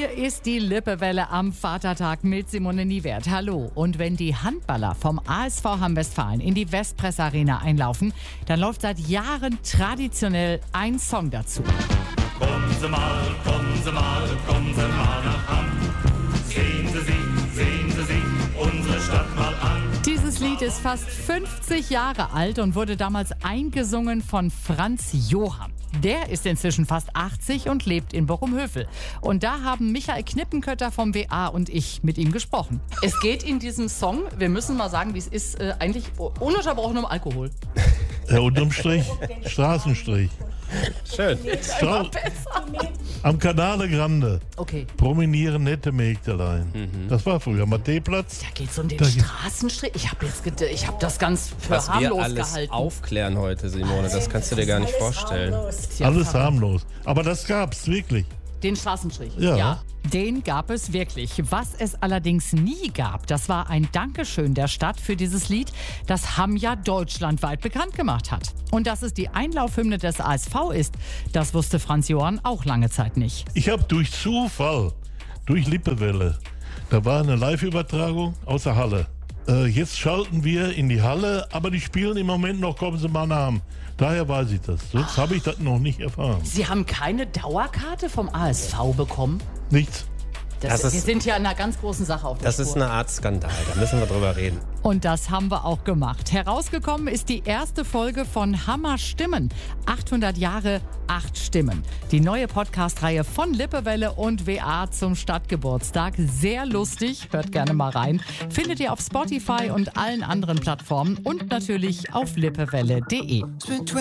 Hier ist die Lippewelle am Vatertag mit Simone Niewert. Hallo. Und wenn die Handballer vom ASV Hamm-Westfalen in die Westpress Arena einlaufen, dann läuft seit Jahren traditionell ein Song dazu. Kommen Sie mal, kommen Sie mal, kommen Sie mal nach Hamm. Sehen Sie sich unsere Stadt mal an. Dieses Lied ist fast 50 Jahre alt und wurde damals eingesungen von Franz Johann. Der ist inzwischen fast 80 und lebt in Bochum-Hövel. Und da haben Michael Knippenkötter vom WA und ich mit ihm gesprochen. Es geht in diesem Song, wir müssen mal sagen, wie es ist, eigentlich ununterbrochen um Alkohol. Unterm Strich, Straßenstrich. Schön. Am Canale Grande Okay. promenieren nette Mägdelein. Das war früher am Teeplatz. Da geht es um den Straßenstrich. Ich habe das ganz für Was wir harmlos alles gehalten. aufklären heute, Simone, das kannst du dir gar nicht vorstellen. Alles harmlos. Aber das gab's wirklich. Den Straßenstrich. Ja. Den gab es wirklich. Was es allerdings nie gab, das war ein Dankeschön der Stadt für dieses Lied, das Hamm ja deutschlandweit bekannt gemacht hat. Und dass es die Einlaufhymne des ASV ist, das wusste Franz Johann auch lange Zeit nicht. Ich habe durch Zufall, durch Lippewelle, da war eine Live-Übertragung aus der Halle. Jetzt schalten wir in die Halle, aber die spielen im Moment noch Kommen Sie mal nach Hamm. Daher weiß ich das. Sonst habe ich das noch nicht erfahren. Sie haben keine Dauerkarte vom ASV bekommen? Nichts. Wir ist- sind ja in einer ganz großen Sache auf der Das Spur. ist eine Art Skandal, da müssen wir drüber reden. Und das haben wir auch gemacht. Herausgekommen ist die erste Folge von Hammer Stimmen. 800 Jahre, 8 Stimmen. Die neue Podcast-Reihe von Lippewelle und WA zum Stadtgeburtstag. Sehr lustig, hört gerne mal rein. Findet ihr auf Spotify und allen anderen Plattformen und natürlich auf lippewelle.de.